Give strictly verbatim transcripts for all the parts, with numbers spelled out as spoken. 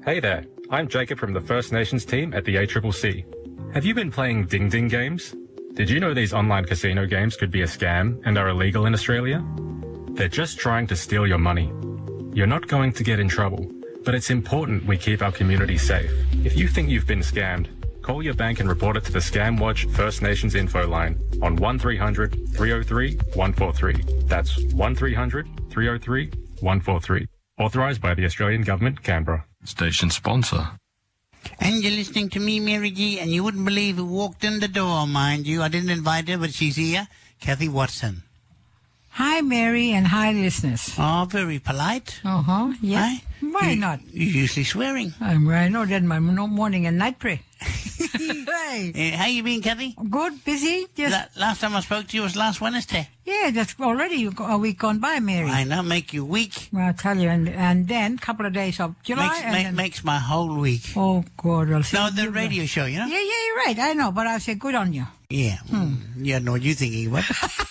Hey there, I'm Jacob from the First Nations team at the A C C C. Have you been playing Ding Ding games? Did you know these online casino games could be a scam and are illegal in Australia? They're just trying to steal your money. You're not going to get in trouble, but it's important we keep our community safe. If you think you've been scammed, call your bank and report it to the Scam Watch First Nations info line on one three hundred, three oh three, one four three. That's one three hundred, three oh three, one four three. Authorised by the Australian Government, Canberra. Station sponsor. And you're listening to me, Mary G, and you wouldn't believe who walked in the door, mind you. I didn't invite her, but she's here. Kathy Watson. Hi, Mary, and hi, listeners. Oh, very polite. Uh-huh, yeah. Right? Why you, not? You're usually swearing. I'm, I know that my no morning and night pray. Hey. Uh, how you been, Kathy? Good, busy. Just La- last time I spoke to you was last Wednesday. Yeah, that's already a week gone by, Mary. I know, make you weak. Well, I'll tell you, and and then a couple of days of July. Makes, and make, then, makes my whole week. oh, God. I'll see No, you the later. radio show, you know? Yeah, yeah, you're right. I know, but I'll say good on you. Yeah. Hmm. You know what you're thinking, what?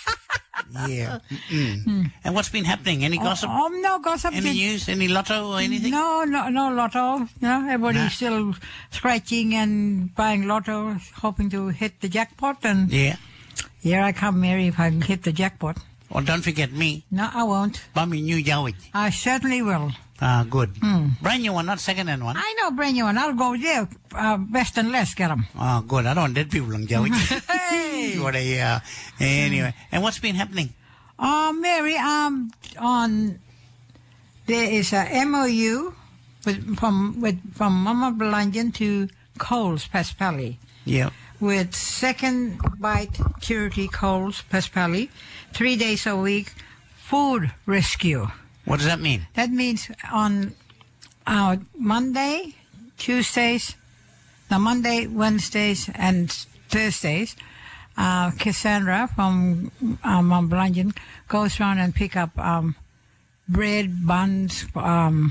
Yeah. Mm-mm. And what's been happening? Any gossip? Oh, oh, no gossip. Any Just- news? Any lotto or anything? No, no, no lotto. You know, everybody's Nah. still scratching and buying lotto, hoping to hit the jackpot. And Yeah. here I come, Mary, if I can hit the jackpot. Well, don't forget me. No, I won't. Buy me new Yowie. I certainly will. Ah, good. Hmm. Brand new one, not second hand one. I know, brand new one. I'll go there, uh, best and less, get 'em. Ah, good. I don't want dead people on Yowie. Hey! What a, uh, anyway. And what's been happening? Uh, Mary, um, on, there is a M O U with, from, with, from Mama Belanjan to Coles, Paspali, Yeah. with Second Bite Charity Coles, Paspali, three days a week, food rescue. What does that mean? That means on uh, Monday, Tuesdays, no, Monday, Wednesdays, and Thursdays, uh, Cassandra from uh, Mount Blanjan goes around and pick up um, bread, buns, um,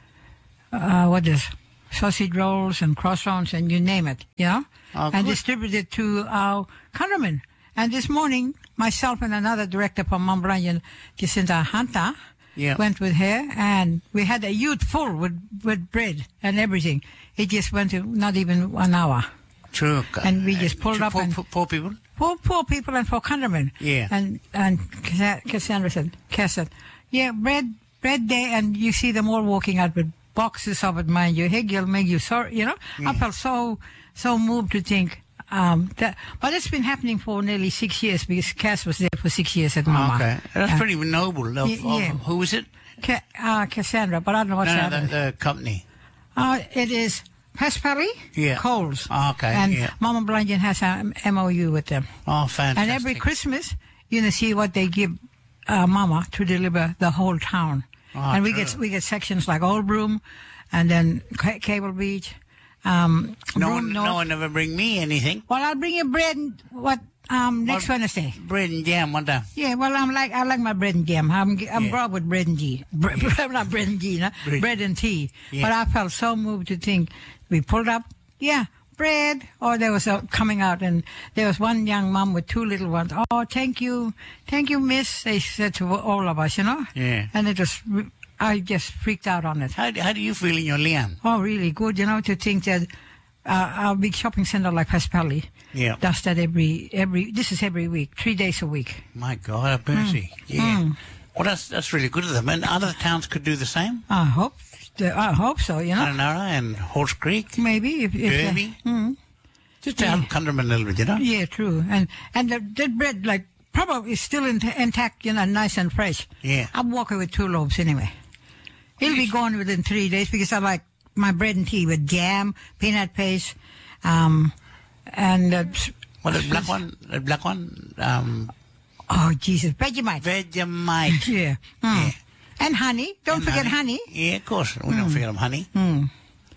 uh, what is sausage rolls and croissants and you name it, you know, Oh, and good. distribute it to our countrymen. And this morning, myself and another director from Mount Blanjan, Jacinta Hunter, Yeah. went with her, and we had a youth full with, with bread and everything. It just went to not even one hour. True. And we just pulled True, up poor, and- poor, poor people? For poor people and for countrymen. Yeah. And and Cassa- Cassandra said, Cass said, yeah, bread bread day, and you see them all walking out with boxes of it, mind you. Hey, will make you sorry, you know. I felt so so moved to think um, that, but it's been happening for nearly six years because Cass was there for six years at Mama. Okay. That's Uh, pretty noble. Of, y- yeah. of, who is it? Ca- uh, Cassandra, but I don't know what's No, no, happening. the, the company. Uh, it is Paspali, Yeah. Coles. Oh, okay, And yeah. Mama Blanjan has an M O U with them. Oh, fantastic. And every Christmas, you know, see what they give uh, Mama to deliver the whole town. Ah, and we true. get we get sections like Old Broom, and then C- Cable Beach. Um, No Broome one, North. no one ever bring me anything. Well, I'll bring you bread. And, what um next What- Wednesday? Bread and jam one time. Yeah, well, I'm like I like my bread and jam. I'm I'm Yeah. brought with bread and tea, Bre- not bread and tea, no? Bread. bread and tea. Yeah. But I felt so moved to think we pulled up, yeah, bread. Or there was a coming out, and there was one young mom with two little ones. Oh, thank you, thank you, Miss. They said to all of us, you know. Yeah. And it was, I just freaked out on it. How, do- how do you feel in your Leon? Oh, really good, you know, to think that uh, our big shopping center like Paspali Yeah. does that every every. This is every week, three days a week. My God, have mercy. Yeah. Well, that's that's really good of them. And other towns could do the same. I hope. I hope so. You know. Connemara and Horse Creek. Maybe if, if Derby. uh, mm, Just to help countrymen a little bit, you know? yeah, true, and and the, the bread like probably is still in, intact, you know, nice and fresh. Yeah. I'm walking with two loaves anyway. It'll be gone within three days because I like my bread and tea with jam, peanut paste, um, and uh, Well, the black one, the black one, um, oh Jesus, Vegemite. Vegemite. yeah. Mm. Yeah. And honey. Don't And forget honey. Yeah, of course. We don't forget of honey. Mm.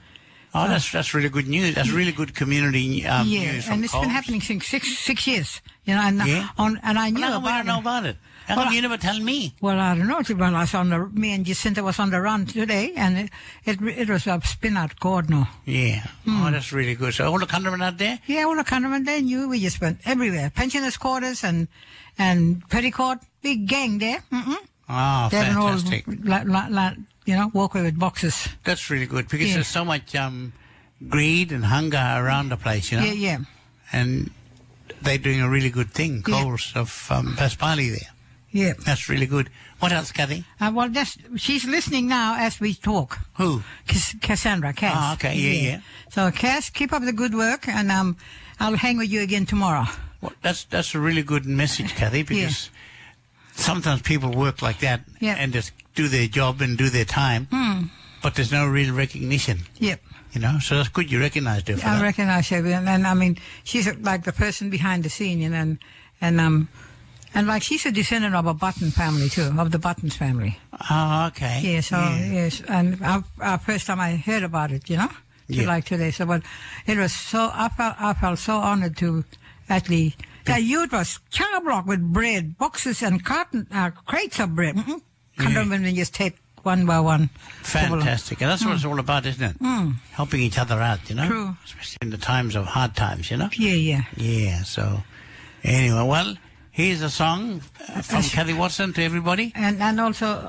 Oh, that's that's really good news. That's really good community um, Yeah, news from and it's been Coles. happening since six six years. You know, and Yeah. on and I knew Well, how come we about don't know it. about it? How Well, come I- you never tell me? Well, I don't know. Well, I was on the, me and Jacinta was on the run today, and it it, it was a spin out God, no. Yeah. Hmm. Oh, that's really good. So all the countrymen out there? Yeah, all the countrymen, they knew. We just went everywhere. Pensioners' quarters and and Petticoat, big gang there. Mm-mm. Oh, They have an old fantastic. la, la, la, you know, walk away with boxes. That's really good because Yeah. there's so much um, greed and hunger around the place, you know. Yeah, yeah. And they're doing a really good thing, Yeah. Coles of um, Paspali there. Yeah. That's really good. What else, Kathy? Uh, well, just, she's listening now as we talk. Who? Cass- Cassandra, Cass. Ah, okay, yeah, yeah. So, Cass, keep up the good work, and um, I'll hang with you again tomorrow. Well, that's that's a really good message, Kathy, because sometimes people work like that Yeah. and just do their job and do their time, Hmm. but there's no real recognition, Yep. you know. So that's good you recognized her for I that. recognize her, and, and I mean, she's uh, like the person behind the scene, you know, and, and um, and like she's a descendant of a Button family too, of the Buttons family. Oh, okay. Yeah, so yes, and our, our first time I heard about it, you know, to Yeah. like today. So, but it was so I felt I felt so honored to actually. That youth was chow block with bread, boxes and carton uh, crates of bread. Mm-mm. Can't Yeah. remember and just take one by one. Fantastic. And that's what it's all about, isn't it? Mm. Helping each other out, you know? True. Especially in the times of hard times, you know? Yeah, yeah. Yeah, so anyway, well, here's a song uh, from Yes. Kathy Watson to everybody. And and also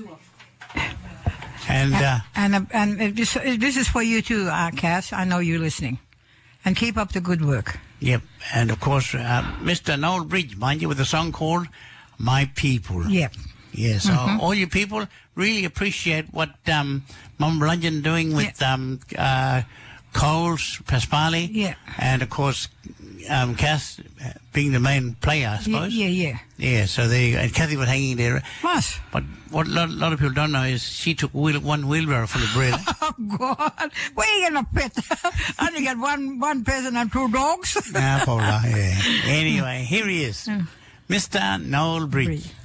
And uh, and uh, and uh, this uh, this is for you too, uh, Cass. I know you're listening, and keep up the good work. yep, and of course, uh, Mister Noel Bridge, mind you, with a song called My People. Yep. Yeah, so all you people really appreciate what um, Mum Bludgeon doing with um, uh, Coles, Paspali, Yeah. and of course, um, Cass uh, being the main player, I Yeah, suppose. yeah, yeah. Yeah, so there you go. And Kathy was hanging there. Plus, But what a lot, lot of people don't know is she took wheel, one wheelbarrow full of bread. oh God, where you gonna fit? I only got one one person and two dogs. Ah, Paula, yeah. Anyway, here he is, Mister Noel Bridge. Bridge.